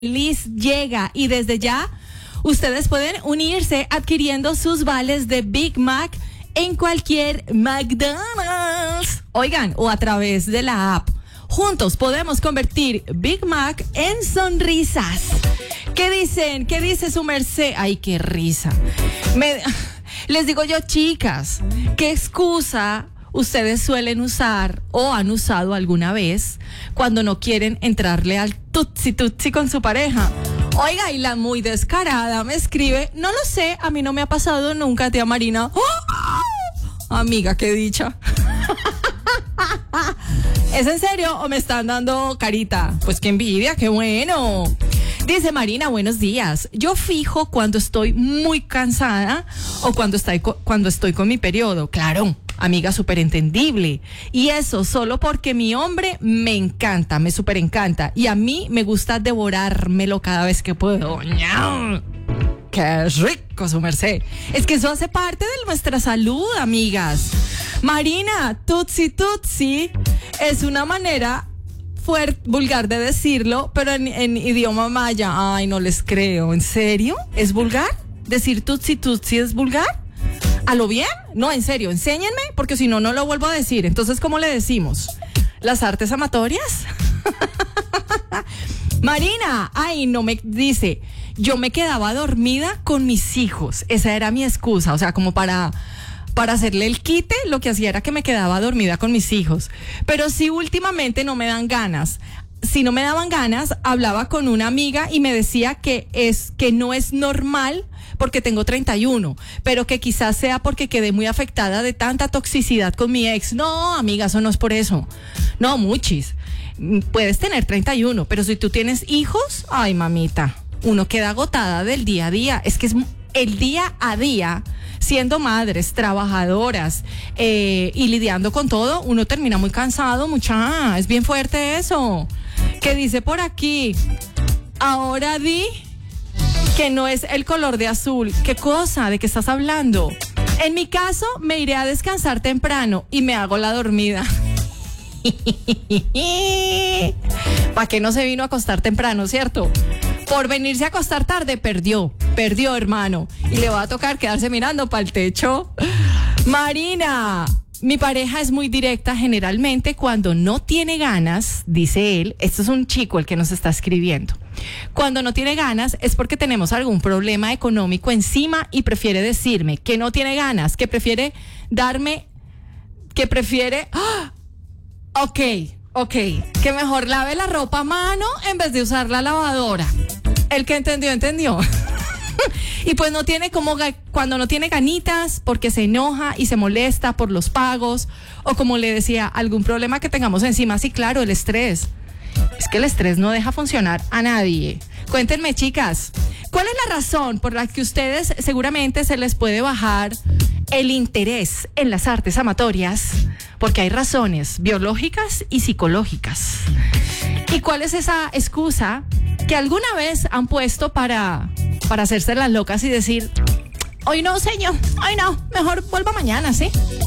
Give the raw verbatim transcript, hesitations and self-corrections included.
Liz llega y desde ya ustedes pueden unirse adquiriendo sus vales de Big Mac en cualquier McDonald's. Oigan, o a través de la app. Juntos podemos convertir Big Mac en sonrisas. ¿Qué dicen? ¿Qué dice su merced? Ay, qué risa. Me, les digo yo, chicas, ¿qué excusa ustedes suelen usar o han usado alguna vez cuando no quieren entrarle al tutsi tutsi con su pareja? Oiga, y la muy descarada me escribe: no lo sé, a mí no me ha pasado nunca, tía Marina. ¡Oh! Amiga, qué dicha. ¿Es en serio o me están dando carita? Pues qué envidia, qué bueno. Dice Marina, buenos días. Yo fijo cuando estoy muy cansada o cuando estoy, cuando estoy con mi periodo. Claro, amiga, súper entendible. Y eso solo porque mi hombre me encanta, me súper encanta. Y a mí me gusta devorármelo cada vez que puedo. ¡Qué rico, su merced! Es que eso hace parte de nuestra salud, amigas. Marina, tutsi tutsi es una manera fuerte, vulgar de decirlo, pero en, en idioma maya. Ay, no les creo. ¿En serio? ¿Es vulgar? ¿Decir tutsi tutsi es vulgar? ¿A lo bien? No, en serio, enséñenme, porque si no, no lo vuelvo a decir. Entonces, ¿cómo le decimos? ¿Las artes amatorias? Marina, ay, no me dice, yo me quedaba dormida con mis hijos. Esa era mi excusa, o sea, como para... Para hacerle el quite, lo que hacía era que me quedaba dormida con mis hijos. Pero sí, últimamente no me dan ganas. Si no me daban ganas, hablaba con una amiga y me decía que es que no es normal porque tengo treinta y uno, pero que quizás sea porque quedé muy afectada de tanta toxicidad con mi ex. No, amiga, eso no es por eso. No, muchis. Puedes tener treinta y uno, pero si tú tienes hijos, ay, mamita, uno queda agotada del día a día. Es que es el día a día, siendo madres, trabajadoras eh, y lidiando con todo, uno termina muy cansado, mucha, es bien fuerte eso. ¿Qué dice por aquí? Ahora di que no es el color de azul. ¿Qué cosa? ¿De qué estás hablando? En mi caso, me iré a descansar temprano y me hago la dormida. ¿Para qué no se vino a acostar temprano, cierto? Por venirse a acostar tarde, perdió, perdió, hermano. Y le va a tocar quedarse mirando para el techo. Marina, mi pareja es muy directa generalmente cuando no tiene ganas, dice él. Esto es un chico el que nos está escribiendo. Cuando no tiene ganas es porque tenemos algún problema económico encima y prefiere decirme que no tiene ganas, que prefiere darme, que prefiere... ¡Ah! Ok, ok, que mejor lave la ropa a mano en vez de usar la lavadora. El que entendió, entendió. Y pues no tiene como, cuando no tiene ganitas, porque se enoja y se molesta por los pagos, o como le decía, algún problema que tengamos encima. Sí, claro, el estrés. Es que el estrés no deja funcionar a nadie. Cuéntenme, chicas, ¿cuál es la razón por la que ustedes seguramente se les puede bajar el interés en las artes amatorias? Porque hay razones biológicas y psicológicas. ¿Y cuál es esa excusa que alguna vez han puesto para, para hacerse las locas y decir: hoy no, señor, hoy no, mejor vuelva mañana, ¿sí?